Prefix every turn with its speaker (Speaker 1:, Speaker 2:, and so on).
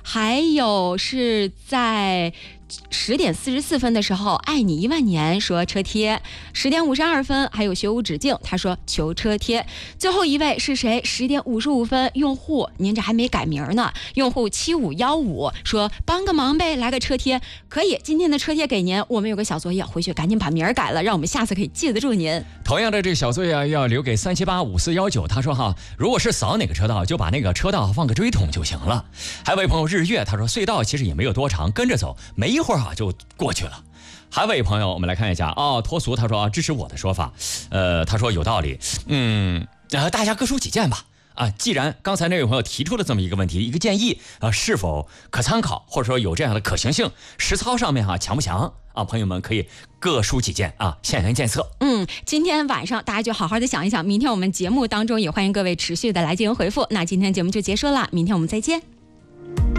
Speaker 1: 还有是在10点44分的时候，爱你1万年说车贴；10点52分，还有学无止境，他说求车贴。最后一位是谁？10点55分，用户您这还没改名呢，用户7515说帮个忙呗，来个车贴。可以，今天的车贴给您，我们有个小作业，回去赶紧把名儿改了，让我们下次可以记得住您。
Speaker 2: 同样的这个小作业要留给3785419，他说哈，如果是扫哪个车道，就把那个车道放个锥筒就行了。还有位朋友日月，他说隧道其实也没有多长，跟着走，没一会儿就过去了。还有位朋友，我们来看一下脱俗，他说支持我的说法，他说有道理，大家各抒己见吧。既然刚才那位朋友提出了这么一个问题，一个建议是否可参考，或者说有这样的可行性，实操上面强不强朋友们可以各抒己见现言见色。
Speaker 1: 今天晚上大家就好好的想一想，明天我们节目当中也欢迎各位持续的来进行回复。那今天节目就结束了，明天我们再见。